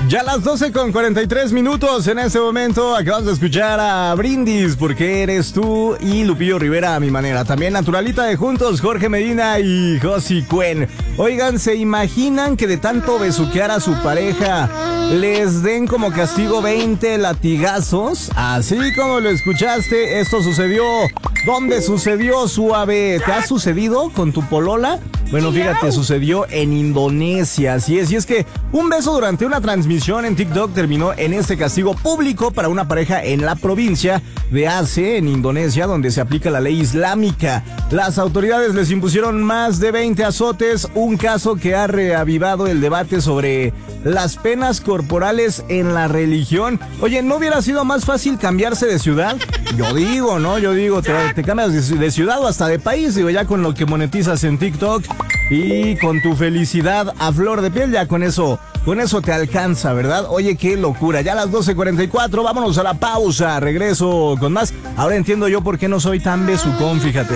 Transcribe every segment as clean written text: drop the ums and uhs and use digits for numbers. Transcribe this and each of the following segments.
Ya las 12:43 en este momento acabas de escuchar a Brindis, porque eres tú, y Lupillo Rivera a mi manera. También Naturalita de Juntos, Jorge Medina y Josie Cuen. Oigan, ¿se imaginan que de tanto besuquear a su pareja les den como castigo 20 latigazos? Así como lo escuchaste, esto sucedió. ¿Dónde sucedió, suave? ¿Te ha sucedido con tu polola? Bueno, fíjate, sucedió en Indonesia, así es. Y es que un beso durante una transmisión en TikTok terminó en este castigo público para una pareja en la provincia de Aceh, en Indonesia, donde se aplica la ley islámica. Las autoridades les impusieron más de 20 azotes, un caso que ha reavivado el debate sobre las penas corporales en la religión. Oye, ¿no hubiera sido más fácil cambiarse de ciudad? Yo digo, te cambias de ciudad o hasta de país, digo, ya con lo que monetizas en TikTok y con tu felicidad a flor de piel, ya con eso te alcanza, ¿verdad? Oye, qué locura. Ya a las 12:44, vámonos a la pausa. Regreso con más. Ahora entiendo yo por qué no soy tan besucón, fíjate.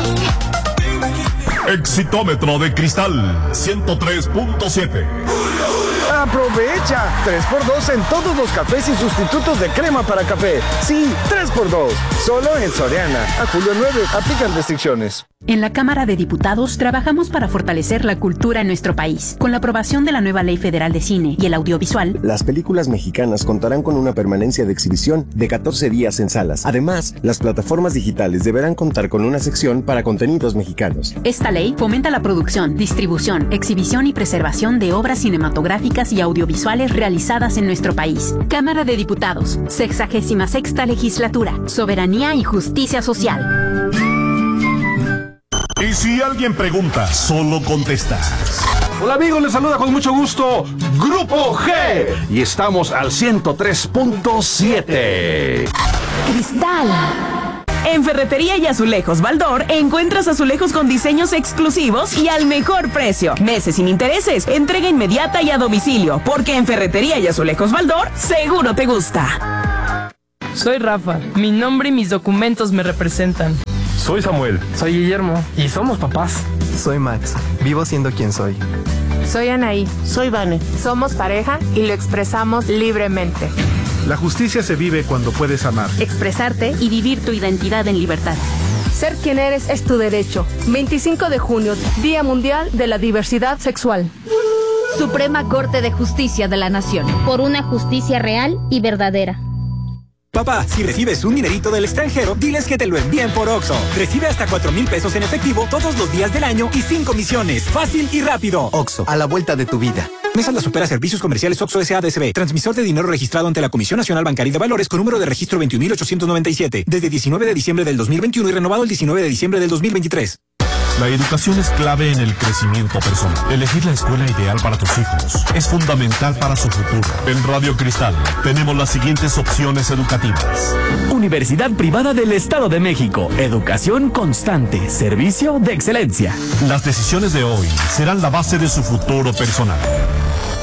Exitómetro de Cristal 103.7. ¡Aprovecha! 3x2 en todos los cafés y sustitutos de crema para café. Sí, 3x2. Solo en Soriana. A julio 9. Aplican restricciones. En la Cámara de Diputados trabajamos para fortalecer la cultura en nuestro país. Con la aprobación de la nueva Ley Federal de Cine y el Audiovisual, las películas mexicanas contarán con una permanencia de exhibición de 14 días en salas. Además, las plataformas digitales deberán contar con una sección para contenidos mexicanos. Esta ley fomenta la producción, distribución, exhibición y preservación de obras cinematográficas y audiovisuales realizadas en nuestro país. Cámara de Diputados, 66ª Legislatura, Soberanía y Justicia Social. Y si alguien pregunta, solo contestas. Hola amigos, les saluda con mucho gusto Grupo G y estamos al 103.7. Cristal. En Ferretería y Azulejos Baldor encuentras azulejos con diseños exclusivos y al mejor precio. Meses sin intereses, entrega inmediata y a domicilio, porque en Ferretería y Azulejos Baldor seguro te gusta. Soy Rafa, mi nombre y mis documentos me representan. Soy Samuel. Soy Guillermo y somos papás. Soy Max, vivo siendo quien soy. Soy Anaí. Soy Vane. Somos pareja y lo expresamos libremente. La justicia se vive cuando puedes amar, expresarte y vivir tu identidad en libertad. Ser quien eres es tu derecho. 25 de junio, Día Mundial de la Diversidad Sexual. Suprema Corte de Justicia de la Nación. Por una justicia real y verdadera. Papá, si recibes un dinerito del extranjero, diles que te lo envíen por Oxxo. Recibe hasta 4,000 pesos en efectivo todos los días del año y sin comisiones. Fácil y rápido. Oxxo, a la vuelta de tu vida. Mesa la supera. Servicios Comerciales Oxxo S.A.D.C.B. Transmisor de dinero registrado ante la Comisión Nacional Bancaria de Valores con número de registro 21.897. Desde 19 de diciembre del 2021 y renovado el 19 de diciembre del 2023. La educación es clave en el crecimiento personal. Elegir la escuela ideal para tus hijos es fundamental para su futuro. En Radio Cristal tenemos las siguientes opciones educativas. Universidad Privada del Estado de México. Educación constante. Servicio de excelencia. Las decisiones de hoy serán la base de su futuro personal.